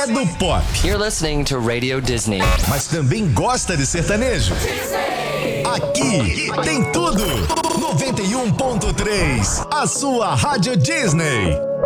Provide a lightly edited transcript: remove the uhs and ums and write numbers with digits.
do pop. You're listening to Radio Disney. Mas também gosta de sertanejo? Aqui tem tudo. 91.3, a sua Rádio Disney.